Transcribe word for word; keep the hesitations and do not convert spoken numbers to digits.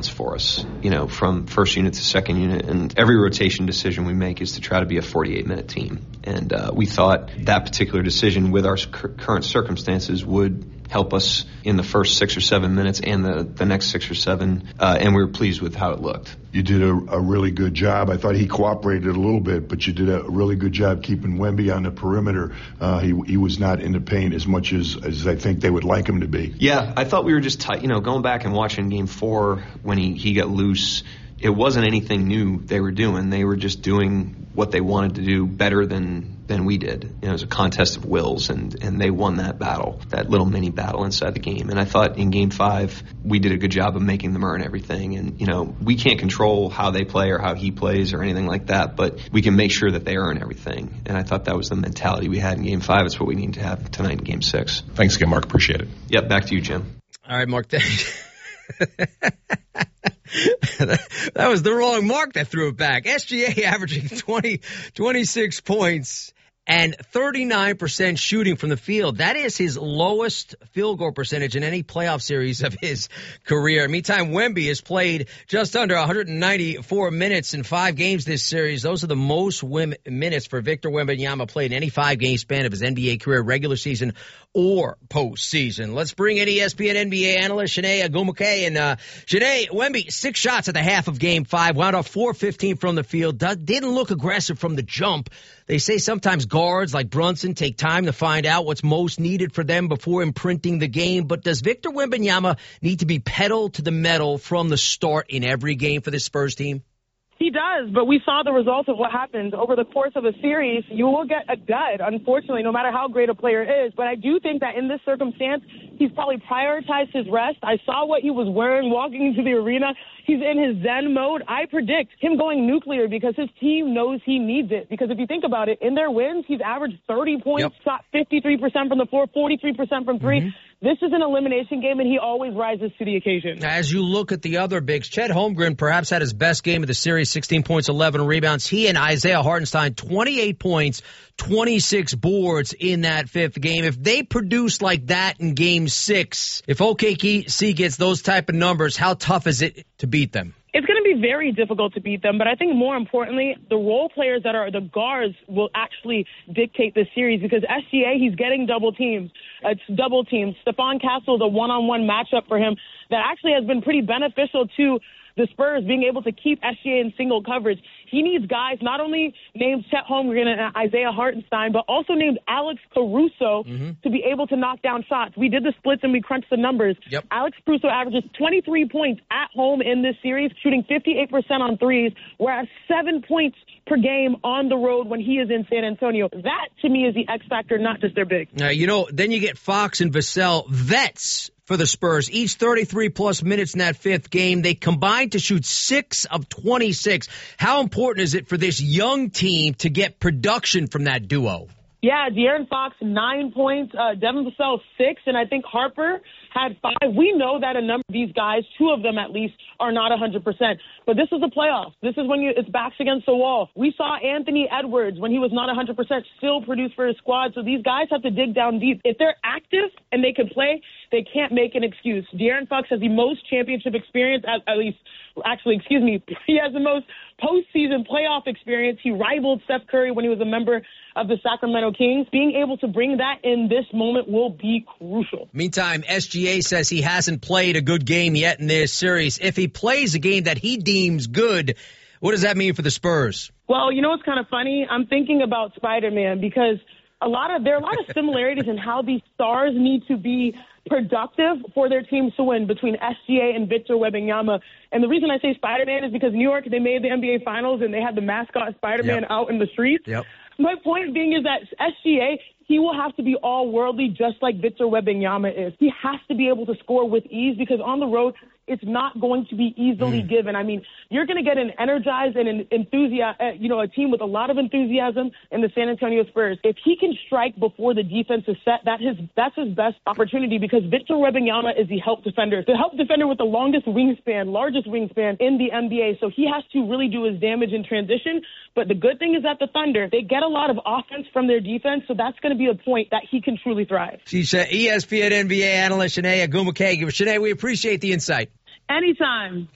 balance for us, you know, from first unit to second unit. And every rotation decision we make is to try to be a forty-eight minute team. And uh, we thought that particular decision with our current circumstances would help us in the first six or seven minutes and the, the next six or seven, uh, and we were pleased with how it looked. You did a, a really good job. I thought he cooperated a little bit, but you did a really good job keeping Wemby on the perimeter. Uh, he he was not in the paint as much as, as I think they would like him to be. Yeah, I thought we were just tight. You know, going back and watching game four when he, he got loose, it wasn't anything new they were doing. They were just doing what they wanted to do better than than we did. You know, it was a contest of wills, and, and they won that battle, that little mini battle inside the game. And I thought in game five, we did a good job of making them earn everything. And, you know, we can't control how they play or how he plays or anything like that, but we can make sure that they earn everything. And I thought that was the mentality we had in game five. It's what we need to have tonight in game six. Thanks again, Mark. Appreciate it. Yep, back to you, Jim. All right, Mark. That was the wrong Mark that threw it back. S G A averaging twenty, twenty-six points and thirty-nine percent shooting from the field. That is his lowest field goal percentage in any playoff series of his career. Meantime, Wemby has played just under one hundred ninety-four minutes in five games this series. Those are the most minutes for Victor Wembanyama played in any five-game span of his N B A career, regular season or postseason. Let's bring in E S P N N B A analyst Chiney Ogwumike. And uh, Chiney, Wemby, six shots at the half of game five, wound up four fifteen from the field, didn't look aggressive from the jump. They say sometimes guards like Brunson take time to find out what's most needed for them before imprinting the game. But does Victor Wembanyama need to be pedal to the metal from the start in every game for this Spurs team? He does, but we saw the results of what happens over the course of a series. You will get a dud, unfortunately, no matter how great a player is. But I do think that in this circumstance, he's probably prioritized his rest. I saw what he was wearing walking into the arena. He's in his Zen mode. I predict him going nuclear because his team knows he needs it. Because if you think about it, in their wins, he's averaged thirty points, yep. shot fifty-three percent from the floor, forty-three percent from three. Mm-hmm. This is an elimination game, and he always rises to the occasion. As you look at the other bigs, Chet Holmgren perhaps had his best game of the series, sixteen points, eleven rebounds. He and Isaiah Hartenstein, twenty-eight points, twenty-six boards in that fifth game. If they produce like that in game six, if O K C gets those type of numbers, how tough is it to beat them? It's going to be very difficult to beat them, but I think more importantly, the role players that are the guards will actually dictate the series because S G A, he's getting double teams. It's double teams. Stephon Castle is a one-on-one matchup for him that actually has been pretty beneficial to the Spurs being able to keep S G A in single coverage. He needs guys not only named Chet Holmgren and Isaiah Hartenstein, but also named Alex Caruso mm-hmm. to be able to knock down shots. We did the splits and we crunched the numbers. Yep. Alex Caruso averages twenty-three points at home in this series, shooting fifty-eight percent on threes, whereas seven points per game on the road when he is in San Antonio. That, to me, is the X factor, not just their big. Uh, you know, then you get Fox and Vassell, vets for the Spurs, each thirty-three plus minutes in that fifth game. They combined to shoot six of twenty-six. How important is it for this young team to get production from that duo? Yeah, De'Aaron Fox, nine points, uh, Devin Vassell, six, and I think Harper had five. We know that a number of these guys, two of them at least, are not one hundred percent. But this is a playoff. This is when you, it's backs against the wall. We saw Anthony Edwards, when he was not one hundred percent, still produce for his squad. So these guys have to dig down deep. If they're active and they can play, they can't make an excuse. De'Aaron Fox has the most championship experience, at, at least, actually, excuse me, he has the most postseason playoff experience. He rivaled Steph Curry when he was a member of the Sacramento Kings. Being able to bring that in this moment will be crucial. Meantime, S G A says he hasn't played a good game yet in this series. If he plays a game that he deems good, what does that mean for the Spurs? Well, you know what's kind of funny? I'm thinking about Spider-Man because a lot of there are a lot of similarities in how these stars need to be productive for their teams to win between S G A and Victor Wembanyama. And the reason I say Spider-Man is because New York, they made the N B A Finals and they had the mascot Spider-Man yep. out in the streets. Yep. My point being is that S G A, he will have to be all worldly just like Victor Wembanyama is. He has to be able to score with ease because on the road, it's not going to be easily mm. given. I mean, you're going to get an energized and an enthusiasm, you know, a team with a lot of enthusiasm in the San Antonio Spurs. If he can strike before the defense is set, that his that's his best opportunity because Victor Wembanyama is the help defender, the help defender with the longest wingspan, largest wingspan in the N B A. So he has to really do his damage in transition. But the good thing is that the Thunder, they get a lot of offense from their defense, so that's going to be a point that he can truly thrive. She's uh, E S P N N B A analyst Chiney Ogwumike. Chiney, we appreciate the insight. Anytime.